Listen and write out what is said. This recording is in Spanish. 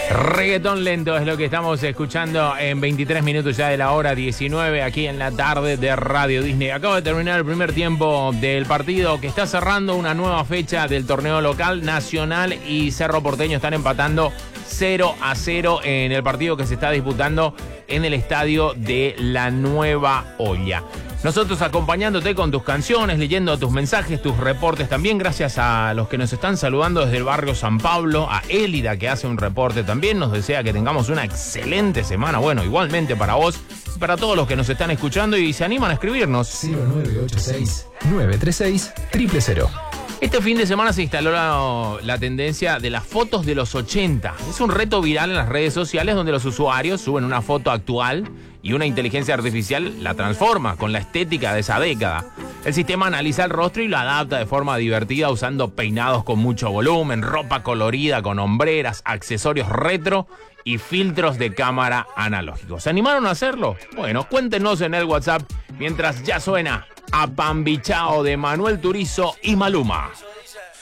Reggaetón lento es lo que estamos escuchando en 23 minutos ya de la hora 19 aquí en la tarde de Radio Disney. Acaba de terminar el primer tiempo del partido que está cerrando una nueva fecha del torneo local. Nacional y Cerro Porteño están empatando 0-0 en el partido que se está disputando en el estadio de La Nueva Olla. Nosotros acompañándote con tus canciones, leyendo tus mensajes, tus reportes también, gracias a los que nos están saludando desde el barrio San Pablo, a Élida que hace un reporte también, nos desea que tengamos una excelente semana, bueno, igualmente para vos, para todos los que nos están escuchando y se animan a escribirnos. 0986-936-000. Este fin de semana se instaló la tendencia de las fotos de los 80. Es un reto viral en las redes sociales donde los usuarios suben una foto actual y una inteligencia artificial la transforma con la estética de esa década. El sistema analiza el rostro y lo adapta de forma divertida usando peinados con mucho volumen, ropa colorida con hombreras, accesorios retro y filtros de cámara analógicos. ¿Se animaron a hacerlo? Bueno, cuéntenos en el WhatsApp mientras ya suena Apambichao de Manuel Turizo y Maluma.